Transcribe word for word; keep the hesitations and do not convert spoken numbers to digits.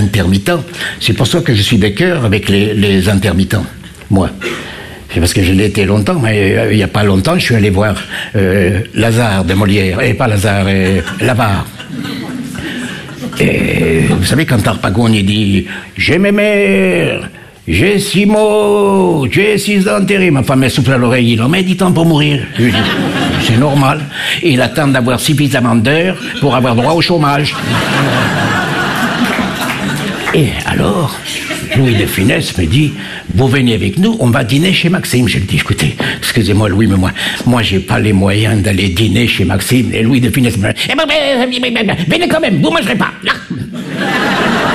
intermittent. C'est pour ça que je suis de cœur avec les, les intermittents, moi. C'est parce que je l'ai été longtemps, mais euh, il n'y a pas longtemps, je suis allé voir euh, Lazare de Molière, et pas Lazare, euh, L'Avare. Et vous savez, quand Harpagon il dit « J'ai mes mères, j'ai six mots, j'ai six enterrés », ma femme elle souffle à l'oreille, il en met du temps pour mourir. Je lui dis « C'est normal, il attend d'avoir suffisamment d'heures pour avoir droit au chômage. » Et alors, Louis de Funès me dit « Vous venez avec nous, on va dîner chez Maxime. » Je lui dis « Écoutez, excusez-moi Louis, mais moi, moi j'ai pas les moyens d'aller dîner chez Maxime. » Et Louis de Funès me dit « Venez quand même, vous mangerez pas. »